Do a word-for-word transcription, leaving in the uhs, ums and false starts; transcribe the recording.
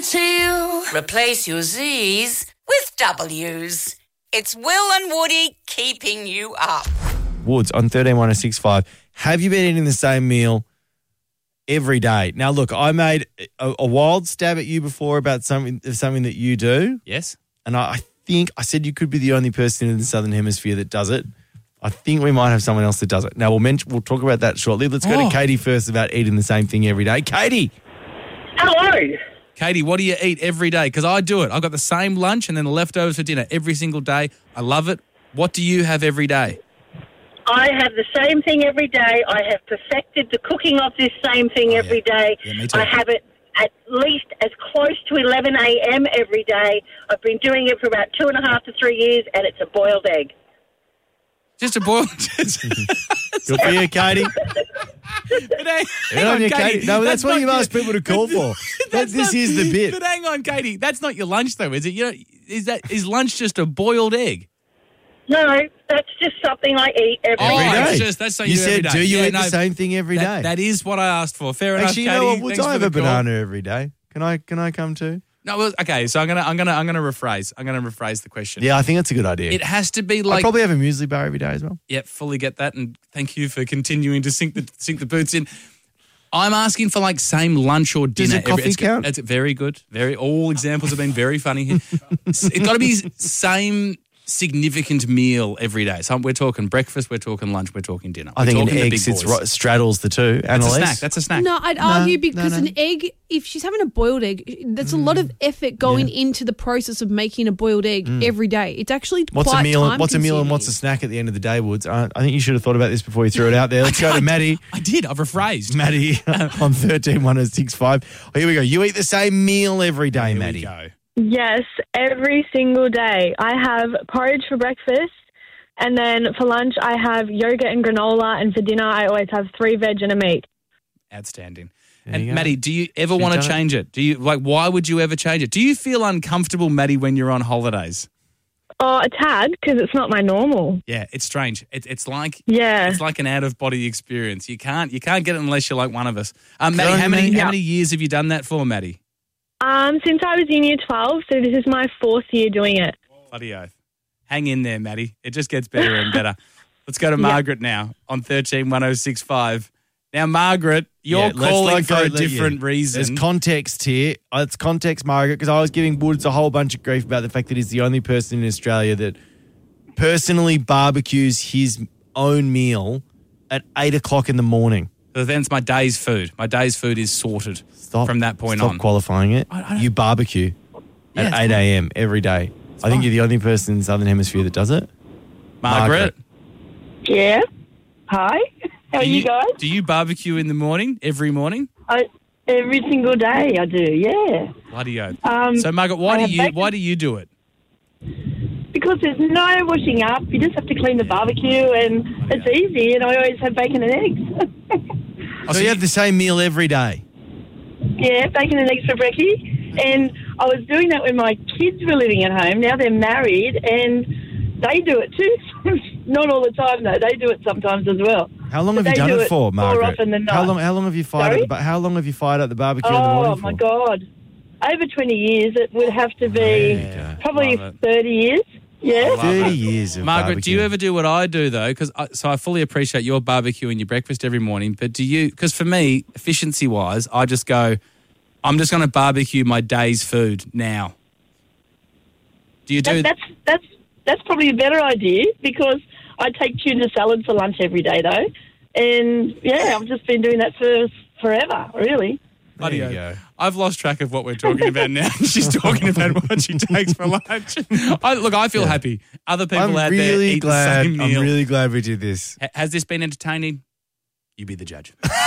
To you. Replace your Z's with W's. It's Will and Woody keeping you up. Woods on thirteen one oh six five. Have you been eating the same meal every day? Now, look, I made a, a wild stab at you before about something something that you do. Yes. And I, I think I said you could be the only person in the Southern Hemisphere that does it. I think we might have someone else that does it. Now, we'll mention, we'll talk about that shortly. Let's go Oh. to Katie first about eating the same thing every day. Katie. Hello. Katie, what do you eat every day? Because I do it. I've got the same lunch and then the leftovers for dinner every single day. I love it. What do you have every day? I have the same thing every day. I have perfected the cooking of this same thing Oh, every yeah. day. Yeah, me too. I have it at least as close to eleven a.m. every day. I've been doing it for about two and a half to three years, and it's a boiled egg. Just a boiled... Good for you, Katie. But hang, Good hang on on, you, Katie. Katie. No, but that's, what not you've your- asked people to call for. That, That's this not- is the bit. But hang on, Katie. That's not your lunch, though, is it? You know, is that is lunch just a boiled egg? No, that's just something I eat every Oh, day. Every it's day. just- that's something you you do every said, day. do you Yeah, eat no, the same thing every day? That, that is what I asked for. Fair enough, Actually, you Katie. know what? Woods, Thanks I for have the a call. banana every day. Can I? Can I come too? No, well, okay. So I'm gonna, I'm gonna, I'm gonna rephrase. I'm gonna rephrase the question. Yeah, I think that's a good idea. It has to be I like, probably have a muesli bar every day as well. yeah, fully get that, and thank you for continuing to sink the sink the boots in. I'm asking for like same lunch or dinner. Does a every- coffee it's, count? It's very good. Very. All examples have been very funny here. It's got to be same significant meal every day. So we're talking breakfast, we're talking lunch, we're talking dinner. I We're think an talking the egg big sits boys. right, straddles the two. That's a Annalise? snack. That's a snack. No, I'd argue because no. an egg, if she's having a boiled egg, there's a lot of effort going into the process of making a boiled egg every day. It's actually What's quite a meal? time What's a meal and what's a consuming. snack at the end of the day, Woods? I, I think you should have thought about this before you threw it out there. Let's go to Maddie. I did. I've rephrased. Maddie on thirteen one oh six five. Oh, here we go. You eat the same meal every day, Here we Maddie. go. Yes, every single day. I have porridge for breakfast, and then for lunch I have yogurt and granola, and for dinner I always have three veg and a meat. Outstanding. There And you go. Maddie, do you ever She's want to done it. change it? Do you like? Why would you ever change it? Do you feel uncomfortable, Maddie, when you're on holidays? Oh, a tad, because it's not my normal. Yeah, it's strange. It, it's like Yeah. it's like an out of body experience. You can't you can't get it unless you're like one of us. Um, Good Maddie, on how you, many Maddie. how Yeah. many years have you done that for, Maddie? Um, since I was in year twelve, so this is my fourth year doing it. Bloody oath. Hang in there, Maddie. It just gets better and better. Let's go to Margaret now on thirteen one oh six five. Now, Margaret, you're Yeah, let's calling not for go- a let- yeah. different reason. There's context here. Uh, It's context, Margaret, because I was giving Woods a whole bunch of grief about the fact that he's the only person in Australia that personally barbecues his own meal at eight o'clock in the morning. So then it's my day's food. My day's food is sorted Stop from that point stop on. qualifying it. I- I don't- You barbecue Yeah, at it's eight a.m. every day. I think fine. you're the only person in the Southern Hemisphere that does it. Margaret, Yeah. Hi. How are do you, guys? do you barbecue in the morning, every morning? I, every single day I do, yeah. Bloody oath. Um, So, Margaret, why I do have you bacon- why do you do it? Because there's no washing up. You just have to clean the barbecue, and it's easy, and I always have bacon and eggs. Oh, So you have the same meal every day. Yeah, bacon and eggs for brekkie. And I was doing that when my kids were living at home. Now they're married, and they do it too. Not all the time, though. They do it sometimes as well. How long But have you they done do it for, Margaret? More often than not. How long? How long have you fired? At Sorry? the, ba- how long have you fired at the barbecue in the morning Oh, for? my God. Over twenty years. It would have to be Yeah. probably Love it. thirty years. Yeah. Love Thirty it. years of Margaret, do you barbecuing. ever do what I do though? Because so I fully appreciate your barbecue and your breakfast every morning. But do you? Because for me, efficiency wise, I just go. I'm just going to barbecue my day's food now. Do you do? That, that's that's that's probably a better idea because I take tuna salad for lunch every day though, and yeah, I've just been doing that for forever, really. Bloody There you oath. go. I've lost track of what we're talking about now. She's talking about what she takes for lunch. I, look, I feel happy. Other people I'm out there really eat glad. the same meal. I'm really glad we did this. Ha- Has this been entertaining? You be the judge.